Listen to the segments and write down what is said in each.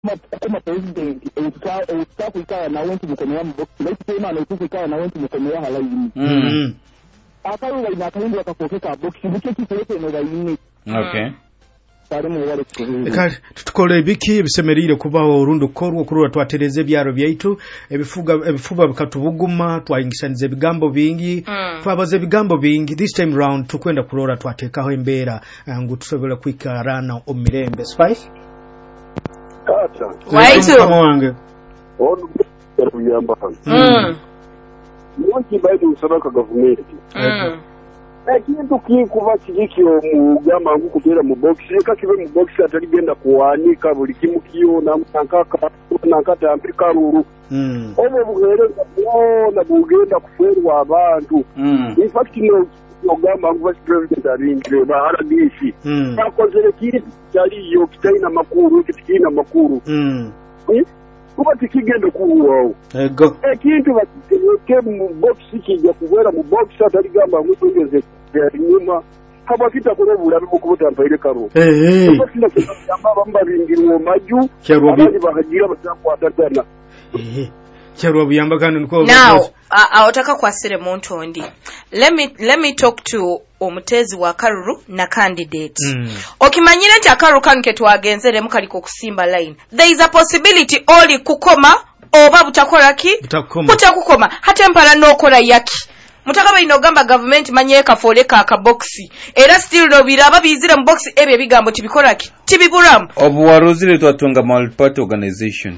kuma president uta kuikaya na wenti mukomea mbox leti sema na utukikaya na wenti mukomea halayi akaruga inakahindi wakapokeka box buke kikolete no bayini okay tukole ibiki ebisemerire kubaho urundo korwo kurura twatereze byaro byaitu ebifuba bikatubuguma twayingisanize bigambo bingi twabaze bigambo bingi this time round tukwenda kurora twatekaho embera ngo tusobole kwikarana omirembe spice waitu wange kuyamba Mwanki baidi usabaka government. Kintu kikuba kigikyo mugamba ngo kutera mu box reka kibe mu box atari genda kuwanika buli kimu kiyo na nkata Afrika ruru. Obo buhere na bugenda kuferwa abantu. In fact no gamba ngo vice president aringe ba RDC. Bakozere kintu cyari yo kitaina makuru. Kuba tikigenda kuwo ego kintu bakike mu box kijja kubera mu box atari gamba ngo tugeze nyuma kaba kitakora bulabe kubuta mpaire karo basina kugamba bamba bingirwo maju abandi bahagira batakwatatana kyarwa buyamba kandi nko now awotaka kwasire muntu ondi let me talk to omutezi wa Karuru na candidate okimanyire nti Akaruru kanke twagenzere mukaliko kusimba line there is a possibility oli kukoma oba butakola ki butakukoma hata mpala nokola yaki mutaka bayino gamba government manyeka foleka akaboxi era still no biraba bizire mu box ebye bigambo tibikola ki tibiburamu obuwaruzire twatunga multi-party organization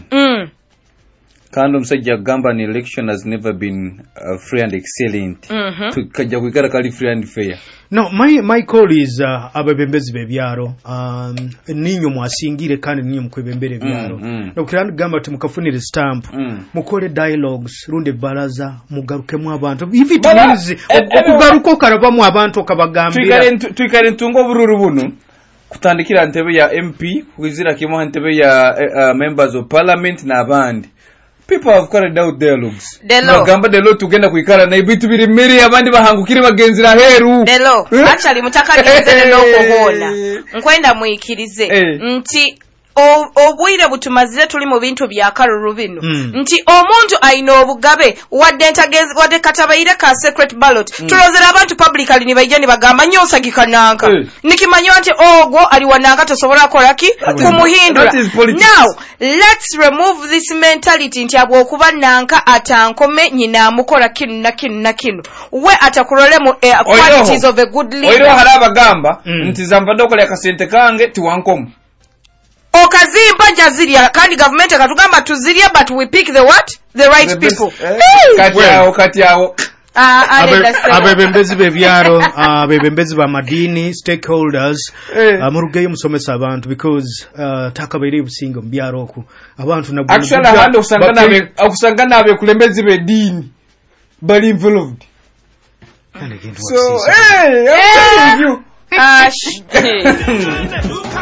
kandi omusajja gamba ni election has never been free and excellent tukajja kwikara kali free and fair. No, my call is abebembezi bebyaro ninyo mwasingire kandi ninyo mkwebembere byaro no kirandi gamba tumukafunire stamp mukole dialogues runde baraza mugaruke mu abantu ivi tumizi okugaruka karaba mu abantu okabagambira twikare ntungo bururu bunu kutandikira ntebe ya MP kwizira kimo ntebe ya members of parliament na abandi. People have carried out dialogues. Bagamba delo tugenda kuikara na ibitu biri miri abandi bahangukire bagenzira heru. Delo actually mutaka nizene nokuhona. Nkwenda muikirize nti obwire butumazire tuli mu bintu bya Karuru bino nti omuntu ayino obugabe wadde ntagezi wadde katabayire ka secret ballot tulozera abantu publicly ni bayijani bagamba nyosa gikananka nikimanyo nti ogwo ali wananga tosobola kolaki kumuhindura. Now let's remove this mentality nti abo okuba nanka atankome nyina amukola kinu na kinu we atakulole mu qualities of a good leader. Oiro haraba gamba nti zamvado kole akasente kange tiwankomu okazimba jaziria kandi government akatugamba tuziria but we pick the what the right people kati yao abebembezi bebyaro abebembezi ba madini stakeholders murugeyo musomesa abantu because takabaire busingo mbyaro oku abantu na actually hando usangana abe kulembezi be dini bali involved so I'm telling you